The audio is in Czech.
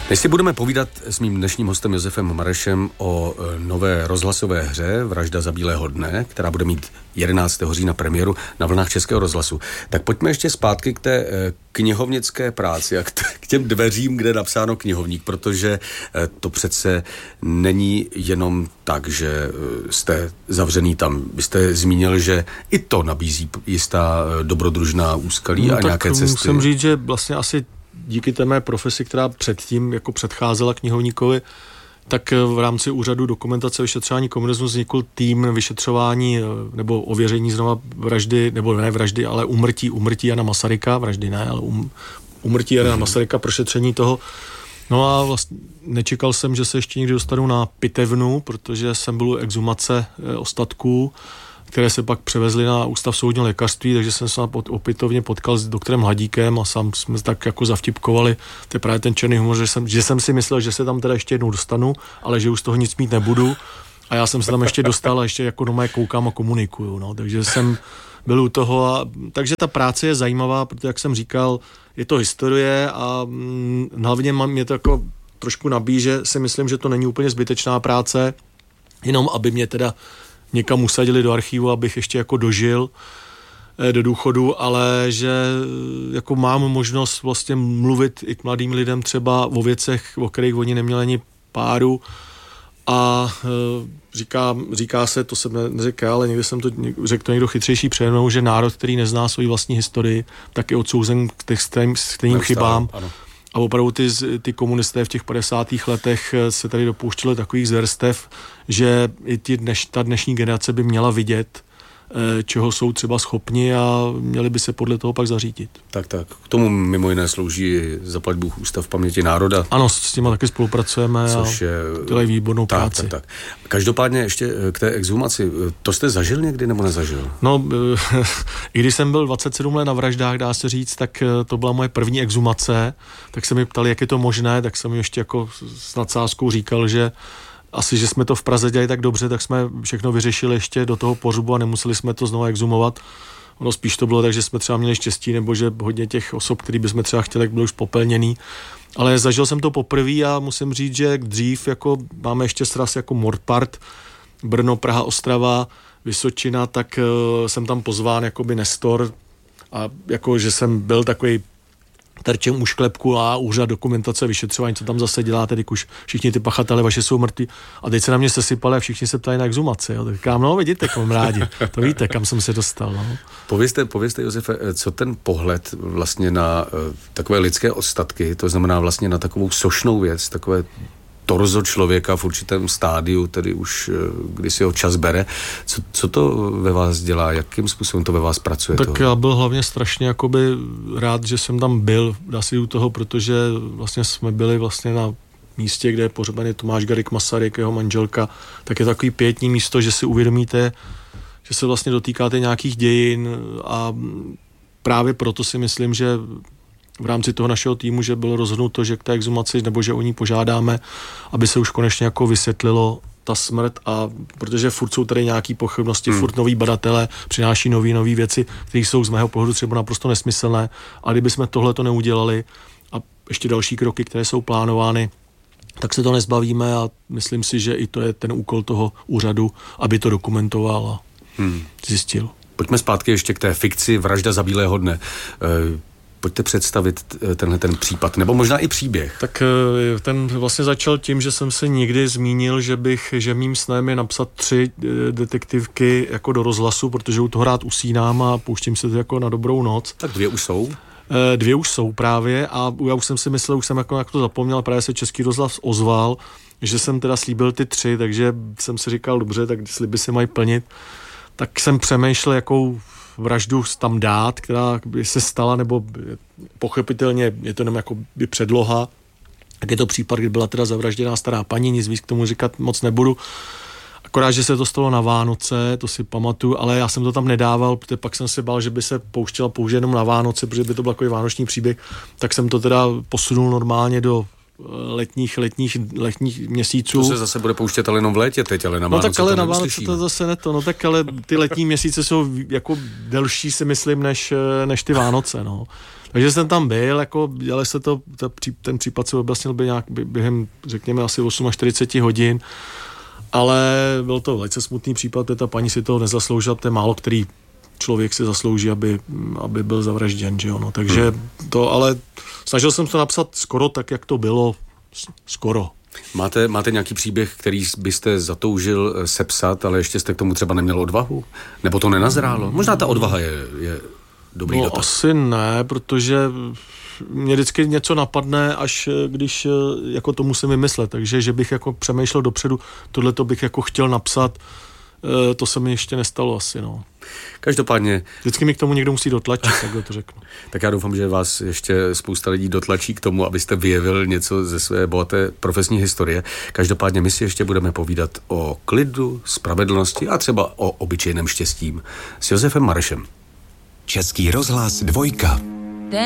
Dnes si budeme povídat s mým dnešním hostem Josefem Marešem o nové rozhlasové hře Vražda za bílého dne, která bude mít 11. října premiéru na vlnách Českého rozhlasu. Tak pojďme ještě zpátky k té knihovnické práci a k těm dveřím, kde je napsáno knihovník, protože to přece není jenom tak, že jste zavřený tam. Vy jste zmínil, že i to nabízí jistá dobrodružná úskalí a nějaké cesty. Musím říct, že vlastně asi díky té mé profesi, která předtím jako předcházela knihovníkovi, tak v rámci úřadu dokumentace vyšetřování komunismu vznikl tým vyšetřování nebo ověření znova vraždy, nebo ne vraždy, ale úmrtí Jana Masaryka, vraždy ne, ale úmrtí Jana Masaryka, prošetření toho. No a vlastně nečekal jsem, že se ještě někdy dostanu na pitevnu, protože jsem byl u exhumace ostatků, které se pak převezly na Ústav soudního lékařství, takže jsem se opětovně potkal s doktorem Hladíkem a sám jsme tak jako zavtipkovali. To je právě ten černý humor, že jsem si myslel, že se tam teda ještě jednou dostanu, ale že už z toho nic mít nebudu. A já jsem se tam ještě dostal a ještě jako doma koukám a komunikuju. No. Takže jsem byl u toho. Takže ta práce je zajímavá, protože jak jsem říkal, je to historie a hlavně mě to jako trošku nabíjí, že si myslím, že to není úplně zbytečná práce, jenom aby mě teda někam usadili do archivu, abych ještě jako dožil do důchodu, ale že jako mám možnost vlastně mluvit i k mladým lidem třeba o věcech, o kterých oni neměli ani páru a říká se, to jsem neřekl, ale někdy jsem to řekl to někdo chytřejší přede mnou, že národ, který nezná svoji vlastní historii, tak je odsouzen k stejným chybám. Ano. A opravdu ty komunisté v těch 50. letech se tady dopouštěli takových zverstev, že i ta dnešní generace by měla vidět, čeho jsou třeba schopni a měli by se podle toho pak zařídit. Tak. K tomu mimo jiné slouží zaplať Bůh Ústav paměti národa. Ano, s těma taky spolupracujeme a dělají výbornou práci. Tak. Každopádně ještě k té exhumaci. To jste zažil někdy nebo nezažil? No, i když jsem byl 27 let na vraždách, dá se říct, tak to byla moje první exhumace, tak se mi ptali, jak je to možné, tak jsem ještě jako s nadsázkou říkal, že asi, že jsme to v Praze dělali tak dobře, tak jsme všechno vyřešili ještě do toho pohřbu a nemuseli jsme to znovu exhumovat. Ono spíš to bylo tak, že jsme třeba měli štěstí, nebo že hodně těch osob, který bychom třeba chtěli, byly už popelněný. Ale zažil jsem to poprvé a musím říct, že dřív jako máme ještě sraz jako Mordpart, Brno, Praha, Ostrava, Vysočina, tak jsem tam pozván jakoby Nestor a jako, že jsem byl takový terčem u šklepku a úřad dokumentace vyšetřování, co tam zase dělá, tedy už všichni ty pachatele vaše jsou mrtví a teď se na mě sesypali a všichni se ptají na exhumaci. Jo. Tak říkám, no vidíte, kamarádi, to víte, kam jsem se dostal. No. Povězte, Josefe, co ten pohled vlastně na takové lidské ostatky, to znamená vlastně na takovou sošnou věc, takové torzo člověka v určitém stádiu, tedy už když si ho čas bere. Co to ve vás dělá? Jakým způsobem to ve vás pracuje? Tak já byl hlavně strašně jakoby rád, že jsem tam byl, dá se u toho, protože vlastně jsme byli vlastně na místě, kde je pohřbený Tomáš Garrigue Masaryk, jeho manželka, tak je takový pietní místo, že si uvědomíte, že se vlastně dotýkáte nějakých dějin a právě proto si myslím, že v rámci toho našeho týmu, že bylo rozhodnuto, že k té exhumaci, nebo že o ní požádáme, aby se už konečně jako vysvětlilo ta smrt a protože furt jsou tady nějaký pochybnosti, furt noví badatelé přináší nový věci, které jsou z mého pohledu třeba naprosto nesmyslné, a kdybychom tohle to neudělali a ještě další kroky, které jsou plánovány, tak se to nezbavíme a myslím si, že i to je ten úkol toho úřadu, aby to dokumentoval a zjistil. Pojďme zpátky ještě k té fikci Vražda za bílého dne. Pojďte představit ten případ, nebo možná i příběh. Tak ten vlastně začal tím, že jsem se někdy zmínil, že mým snem je napsat 3 detektivky jako do rozhlasu, protože u toho rád usínám a pouštím se to jako na dobrou noc. Tak 2 už jsou? 2 už jsou právě a já už jsem si myslel, už jsem jako to zapomněl, právě se Český rozhlas ozval, že jsem teda slíbil ty 3, takže jsem si říkal, dobře, tak sliby se mají plnit. Tak jsem přemýšlel, jakou vraždu tam dát, která by se stala, nebo pochopitelně je to jenom jako by předloha. Tak je to případ, kdy byla teda zavražděná stará paní, nic víc k tomu říkat moc nebudu. Akorát, že se to stalo na Vánoce, to si pamatuju, ale já jsem to tam nedával, protože pak jsem si bál, že by se pouštěla pouze jenom na Vánoce, protože by to byl takový vánoční příběh, tak jsem to teda posunul normálně do letních měsíců. To se zase bude pouštět ale jenom v létě teď, ale na Vánoce. No tak ale na Vánoce to zase ne to, no tak ale ty letní měsíce jsou jako delší, si myslím, než ty Vánoce, no. Takže jsem tam byl, jako dělali se to, ten případ se objasnil by nějak během, řekněme, asi 48 hodin, ale byl to velice smutný případ, ta paní si to nezasloužila, to je málo který člověk si zaslouží, aby byl zavražděn, že jo, no, takže to, ale snažil jsem to napsat skoro tak, jak to bylo, skoro. Máte nějaký příběh, který byste zatoužil sepsat, ale ještě jste k tomu třeba neměl odvahu? Nebo to nenazrálo? Možná ta odvaha je dobrý dotaz. Asi ne, protože mě vždycky něco napadne, až když jako to musím vymyslet, takže že bych jako přemýšlel dopředu, tohleto bych jako chtěl napsat, to se mi ještě nestalo asi, no. Každopádně... Vždycky mi k tomu někdo musí dotlačit, takhle to řeknu. Tak já doufám, že vás ještě spousta lidí dotlačí k tomu, abyste vyjevil něco ze své bohaté profesní historie. Každopádně my si ještě budeme povídat o klidu, spravedlnosti a třeba o obyčejném štěstím s Josefem Marešem. Český rozhlas 2.